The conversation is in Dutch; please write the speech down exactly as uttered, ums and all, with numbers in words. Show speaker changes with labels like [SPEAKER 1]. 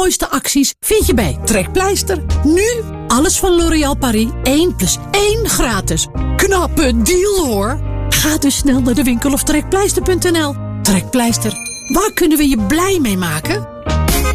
[SPEAKER 1] allermooiste acties vind je bij Trekpleister. Nu alles van L'Oréal Paris één plus één gratis. Knappe deal hoor. Ga dus snel naar de winkel of trekpleister punt n l. Trekpleister, waar kunnen we je blij mee maken?